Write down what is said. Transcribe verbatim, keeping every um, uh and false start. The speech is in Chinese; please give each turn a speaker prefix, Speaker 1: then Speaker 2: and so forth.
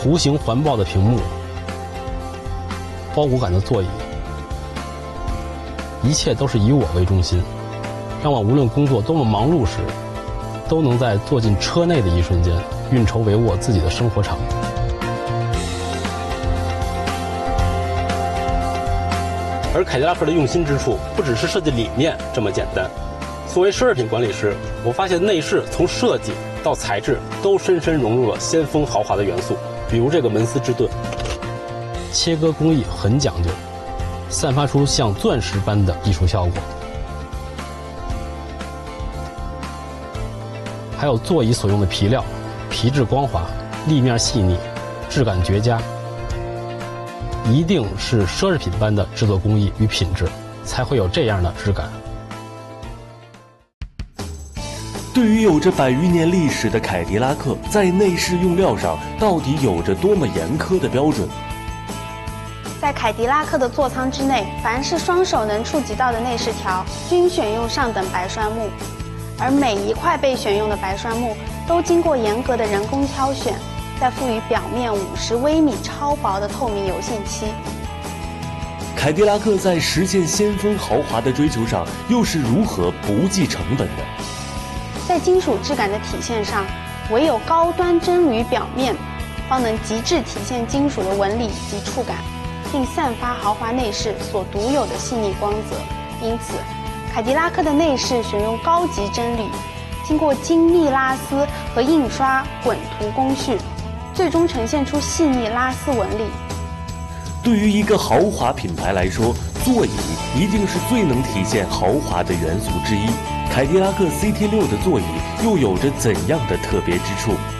Speaker 1: 弧形环抱的屏幕，包裹感的座椅，一切都是以我为中心，让我无论工作多么忙碌时，都能在坐进车内的一瞬间，运筹帷幄自己的生活场。而凯迪拉克的用心之处，不只是设计理念这么简单。作为奢侈品管理师，我发现内饰从设计到材质都深深融入了先锋豪华的元素，比如这个门丝之盾，切割工艺很讲究，散发出像钻石般的艺术效果。还有座椅所用的皮料，皮质光滑，立面细腻，质感绝佳。一定是奢侈品般的制作工艺与品质，才会有这样的质感。
Speaker 2: 对于有着百余年历史的凯迪拉克，在内饰用料上到底有着多么严苛的标准？
Speaker 3: 在凯迪拉克的座舱之内，凡是双手能触及到的内饰条，均选用上等白栓木，而每一块被选用的白栓木都经过严格的人工挑选，再赋予表面五十微米超薄的透明油性漆。
Speaker 2: 凯迪拉克在实现先锋豪华的追求上，又是如何不计成本的？
Speaker 3: 在金属质感的体现上，唯有高端真铝表面，方能极致体现金属的纹理及触感，并散发豪华内饰所独有的细腻光泽。因此，凯迪拉克的内饰选用高级真铝，经过精密拉丝和印刷滚涂工序，最终呈现出细腻拉丝纹理。
Speaker 2: 对于一个豪华品牌来说，座椅一定是最能体现豪华的元素之一。凯迪拉克 C T 六的座椅又有着怎样的特别之处？